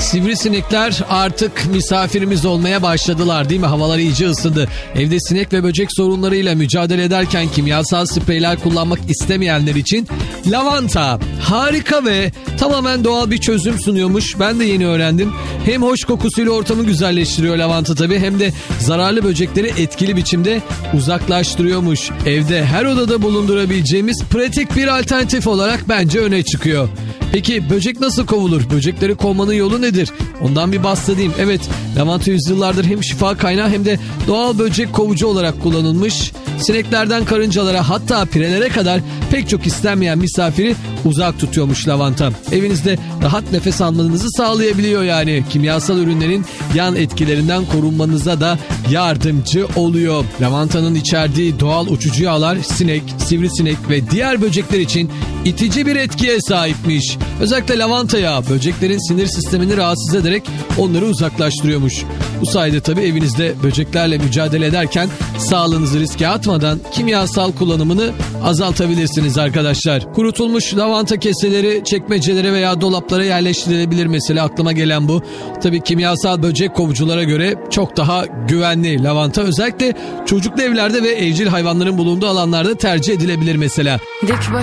Sivrisinekler artık misafirimiz olmaya başladılar değil mi? Havalar iyice ısındı. Evde sinek ve böcek sorunlarıyla mücadele ederken kimyasal spreyler kullanmak istemeyenler için lavanta harika ve tamamen doğal bir çözüm sunuyormuş. Ben de yeni öğrendim. Hem hoş kokusuyla ortamı güzelleştiriyor lavanta tabii, hem de zararlı böcekleri etkili biçimde uzaklaştırıyormuş. Evde her odada bulundurabileceğimiz pratik bir alternatif olarak bence öne çıkıyor. Peki böcek nasıl kovulur? Böcekleri kovmanın yolu nedir? Ondan bir bahsedeyim. Evet, lavanta yüzyıllardır hem şifa kaynağı hem de doğal böcek kovucu olarak kullanılmış. Sineklerden karıncalara, hatta pirelere kadar pek çok istenmeyen misafiri uzak tutuyormuş lavanta. Evinizde rahat nefes almanızı sağlayabiliyor yani. Kimyasal ürünlerin yan etkilerinden korunmanıza da yardımcı oluyor. Lavantanın içerdiği doğal uçucu yağlar sinek, sivrisinek ve diğer böcekler için itici bir etkiye sahipmiş. Özellikle lavanta yağı böceklerin sinir sistemini rahatsız ederek onları uzaklaştırıyormuş. Bu sayede tabii evinizde böceklerle mücadele ederken sağlığınızı riske atmadan kimyasal kullanımını azaltabilirsiniz arkadaşlar. Kurutulmuş lavanta keseleri çekmecelere veya dolaplara yerleştirilebilir mesela, aklıma gelen bu. Tabii kimyasal böcek kovuculara göre çok daha güvenli lavanta. Özellikle çocuklu evlerde ve evcil hayvanların bulunduğu alanlarda tercih edilebilir mesela.